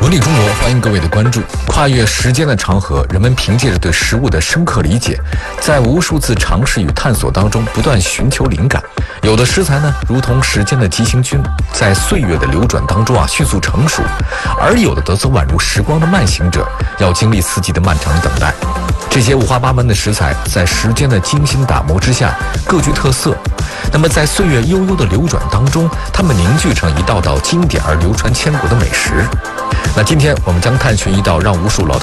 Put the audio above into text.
游历中国，欢迎各位的关注。跨越时间的长河，人们凭借着对食物的深刻理解，在无数次尝试与探索当中不断寻求灵感。有的食材呢，如同时间的急行军，在岁月的流转当中迅速成熟；而有的则宛如时光的慢行者，要经历四季的漫长等待。这些五花八门的食材，在时间的精心打磨之下，各具特色。那么在岁月悠悠的流转当中，它们凝聚成一道道经典而流传千古的美食。那今天我们将探寻一道让无数老